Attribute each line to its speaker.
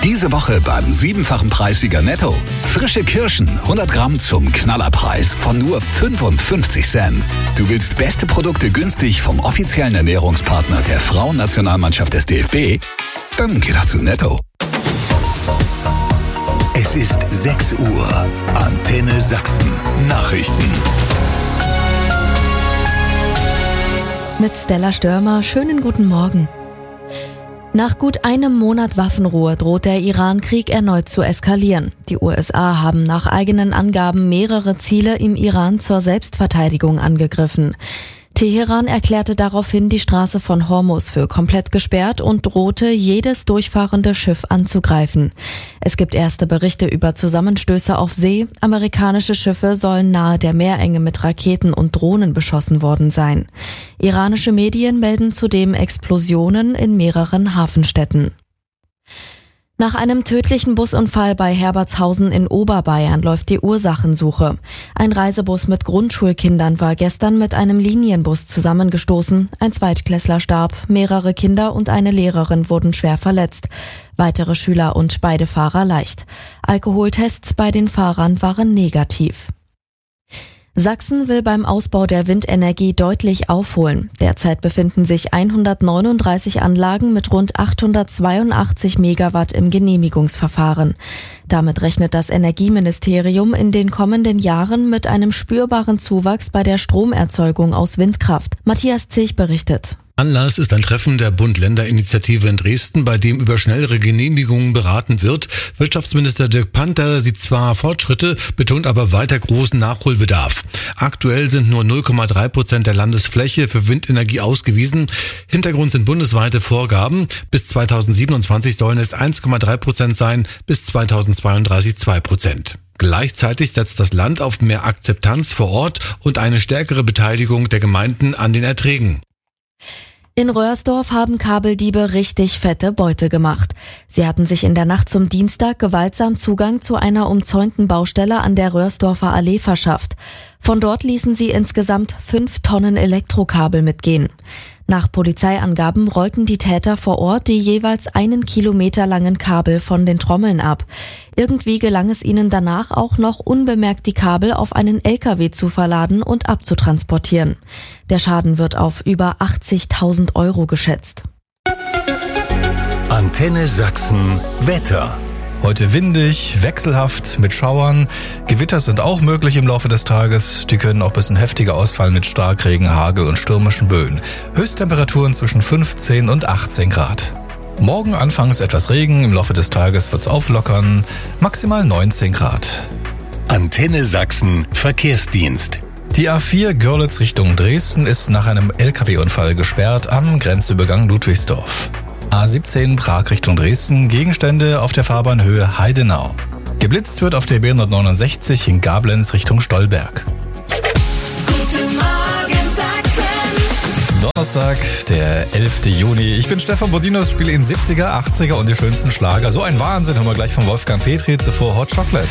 Speaker 1: Diese Woche beim 7-fachen Preissieger Netto. Frische Kirschen, 100 Gramm zum Knallerpreis von nur 55 Cent. Du willst beste Produkte günstig vom offiziellen Ernährungspartner der Frauennationalmannschaft des DFB? Dann geh doch zu Netto.
Speaker 2: Es ist 6 Uhr. Antenne Sachsen. Nachrichten.
Speaker 3: Mit Stella Störmer, schönen guten Morgen. Nach gut einem Monat Waffenruhe droht der Iran-Krieg erneut zu eskalieren. Die USA haben nach eigenen Angaben mehrere Ziele im Iran zur Selbstverteidigung angegriffen. Teheran erklärte daraufhin die Straße von Hormuz für komplett gesperrt und drohte, jedes durchfahrende Schiff anzugreifen. Es gibt erste Berichte über Zusammenstöße auf See. Amerikanische Schiffe sollen nahe der Meerenge mit Raketen und Drohnen beschossen worden sein. Iranische Medien melden zudem Explosionen in mehreren Hafenstädten. Nach einem tödlichen Busunfall bei Herbertshausen in Oberbayern läuft die Ursachensuche. Ein Reisebus mit Grundschulkindern war gestern mit einem Linienbus zusammengestoßen. Ein Zweitklässler starb, mehrere Kinder und eine Lehrerin wurden schwer verletzt. Weitere Schüler und beide Fahrer leicht. Alkoholtests bei den Fahrern waren negativ. Sachsen will beim Ausbau der Windenergie deutlich aufholen. Derzeit befinden sich 139 Anlagen mit rund 882 Megawatt im Genehmigungsverfahren. Damit rechnet das Energieministerium in den kommenden Jahren mit einem spürbaren Zuwachs bei der Stromerzeugung aus Windkraft. Matthias Zilch berichtet.
Speaker 4: Anlass ist ein Treffen der Bund-Länder-Initiative in Dresden, bei dem über schnellere Genehmigungen beraten wird. Wirtschaftsminister Dirk Panther sieht zwar Fortschritte, betont aber weiter großen Nachholbedarf. Aktuell sind nur 0,3% der Landesfläche für Windenergie ausgewiesen. Hintergrund sind bundesweite Vorgaben. Bis 2027 sollen es 1,3% sein, bis 2032 2%. Gleichzeitig setzt das Land auf mehr Akzeptanz vor Ort und eine stärkere Beteiligung der Gemeinden an den Erträgen.
Speaker 3: In Röhrsdorf haben Kabeldiebe richtig fette Beute gemacht. Sie hatten sich in der Nacht zum Dienstag gewaltsam Zugang zu einer umzäunten Baustelle an der Röhrsdorfer Allee verschafft. Von dort ließen sie insgesamt 5 Tonnen Elektrokabel mitgehen. Nach Polizeiangaben rollten die Täter vor Ort die jeweils 1 Kilometer langen Kabel von den Trommeln ab. Irgendwie gelang es ihnen danach auch noch unbemerkt die Kabel auf einen LKW zu verladen und abzutransportieren. Der Schaden wird auf über 80.000 € geschätzt.
Speaker 2: Antenne Sachsen Wetter.
Speaker 5: Heute windig, wechselhaft mit Schauern. Gewitter sind auch möglich im Laufe des Tages. Die können auch ein bisschen heftiger ausfallen mit Starkregen, Hagel und stürmischen Böen. Höchsttemperaturen zwischen 15 und 18 Grad. Morgen anfangs etwas Regen, im Laufe des Tages wird's auflockern. Maximal 19 Grad.
Speaker 2: Antenne Sachsen Verkehrsdienst.
Speaker 5: Die A4 Görlitz Richtung Dresden ist nach einem LKW-Unfall gesperrt am Grenzübergang Ludwigsdorf. A17 Prag Richtung Dresden, Gegenstände auf der Fahrbahnhöhe Heidenau. Geblitzt wird auf der B169 in Gablenz Richtung Stolberg.
Speaker 6: Guten Morgen Sachsen.
Speaker 5: Donnerstag, der 11. Juni. Ich bin Stefan Bodinos, spiele in 70er, 80er und die schönsten Schlager. So ein Wahnsinn, hören wir gleich von Wolfgang Petri, zuvor Hot Chocolate.